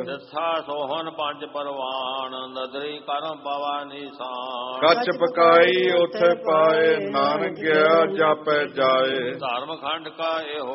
ਤਿੱਥਾ ਸੋਹਨ ਪੰਜ ਪਰਵਾਨ ਨਦਰੀ ਕਰਮ ਪਵਾ ਨਿਸ਼ਾਨ ਕੱਚ ਪਕਾਈ ਉਥੇ ਪਾਏ ਨਾਨਕ ਗਿਆ ਜਾਪੈ ਜਾਏ ਧਰਮ ਖੰਡ ਕਾ ਇਹੋ